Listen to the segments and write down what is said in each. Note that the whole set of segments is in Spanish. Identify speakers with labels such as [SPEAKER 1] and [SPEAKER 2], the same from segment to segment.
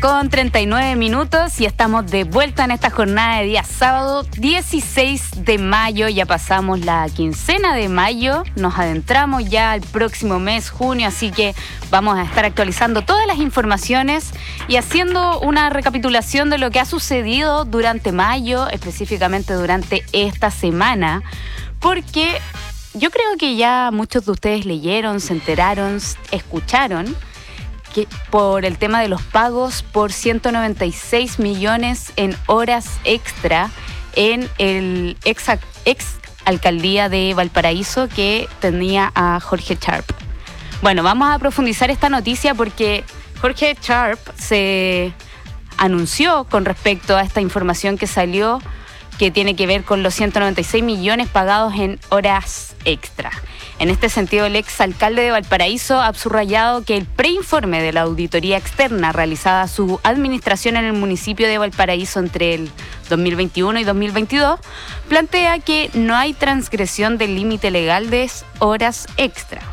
[SPEAKER 1] 11:39 y estamos de vuelta en esta jornada de día sábado 16 de mayo. Ya pasamos la quincena de mayo, nos adentramos ya al próximo mes, junio, así que vamos a estar actualizando todas las informaciones y haciendo una recapitulación de lo que ha sucedido durante mayo, específicamente durante esta semana, porque yo creo que ya muchos de ustedes leyeron, se enteraron, escucharon que por el tema de los pagos por 196 millones en horas extra en el ex alcaldía de Valparaíso que tenía a Jorge Sharp. Bueno, vamos a profundizar esta noticia porque Jorge Sharp se anunció con respecto a esta información que salió, que tiene que ver con los 196 millones pagados en horas extra. En este sentido, el exalcalde de Valparaíso ha subrayado que el preinforme de la auditoría externa realizada a su administración en el municipio de Valparaíso entre el 2021 y 2022 plantea que no hay transgresión del límite legal de horas extra.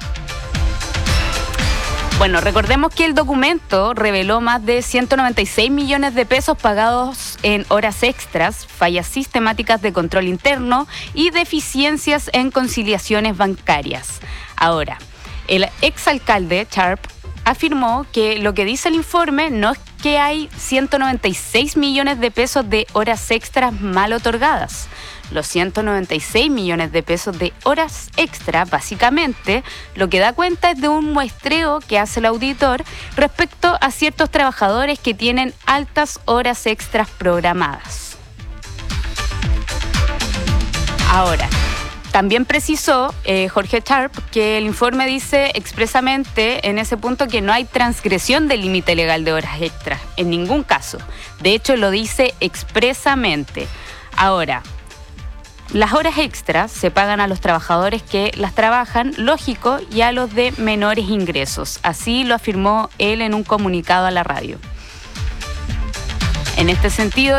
[SPEAKER 1] Bueno, recordemos que el documento reveló más de 196 millones de pesos pagados en horas extras, fallas sistemáticas de control interno y deficiencias en conciliaciones bancarias. Ahora, el exalcalde Sharp afirmó que lo que dice el informe no es que hay 196 millones de pesos de horas extras mal otorgadas. Los 196 millones de pesos de horas extra, básicamente, lo que da cuenta es de un muestreo que hace el auditor respecto a ciertos trabajadores que tienen altas horas extras programadas. Ahora, también precisó Jorge Sharp que el informe dice expresamente en ese punto que no hay transgresión del límite legal de horas extras, en ningún caso. De hecho, lo dice expresamente. Ahora, las horas extras se pagan a los trabajadores que las trabajan, lógico, y a los de menores ingresos. Así lo afirmó él en un comunicado a la radio. En este sentido,